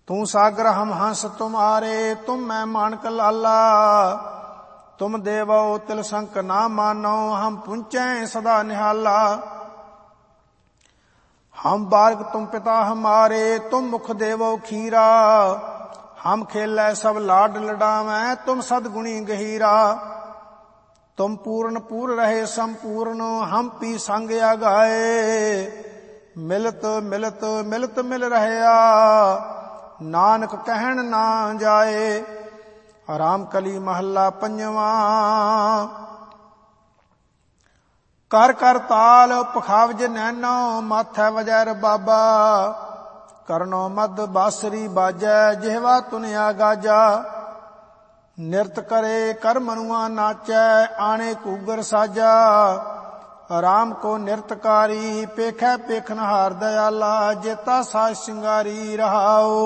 तू सागर हम हंस तुम्हारे, तुम मैं मानक लाला। तुम देवो तिल संक ना मानो, हम पुंचै सदा निहाला। हम बालक तुम पिता हमारे, तुम मुख देवो खीरा। हम खेलै सब लाड लडावै, तुम सदगुणी गहीरा। तुम पूर्ण पूर रहे संपूर्ण, हम पी संग आगाए। मिलत मिलत मिलत मिल रहया, नानक कहन ना जाए। राम कली महला पंजवा। कर कर ताल पखावज नैनो, माथै वजै रबाबा। करनो मद बासरी बाजै, जिहवा तुनिया गाजा। निरत करे कर मनुआ नाचै, आणे कूगर साजा। राम को निरतकारी, पेखै पेखनहार दयाला। जेता साज सिंगारी रहाओ।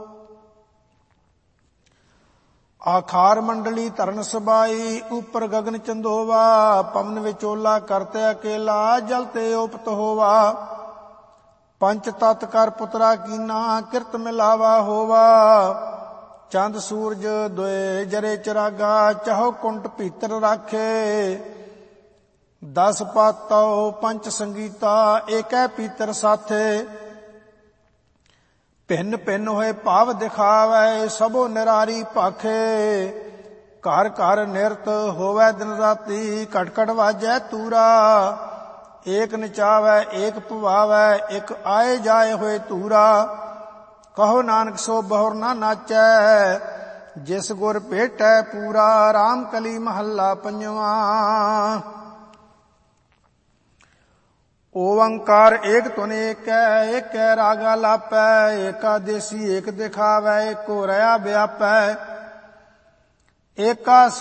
आखार मंडली धरन सबाई, ऊपर गगन चंदोवा। पवन विचोला करते अकेला, जलते ओपत होवा। पंच तत् कर पुत्रा कीना, किरत मिलावा होवा। चंद सूरज दोए जरे चिरागा, चहो कुंट भीतर राखे। 10 पातो पंच संगीता, एकै पीतर साथे। भिन्न भिन्न होए भाव दिखावै, सबो निरारी भाखे। घर घर निरत होवै दिन राती, घट घट वाजै तूरा। एक नचावै एक पवावै, एक आए जाए होए तूरा। कहो नानक सो बहुर ना नाचै, जिस गुर भेटै पूरा। राम कली महला पंजवा। ओंकार एक तुन एक है, एक रागा लापै। एकादेसी एक दिखावै, एको रया व्यापै। एका